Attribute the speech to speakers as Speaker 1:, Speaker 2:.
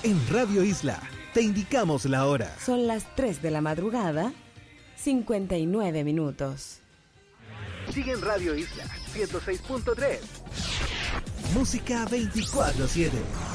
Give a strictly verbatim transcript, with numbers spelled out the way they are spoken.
Speaker 1: En Radio Isla te indicamos la hora.
Speaker 2: Son las tres de la madrugada, cincuenta y nueve minutos.
Speaker 1: Sigue en Radio Isla ciento seis punto tres. Música veinticuatro siete.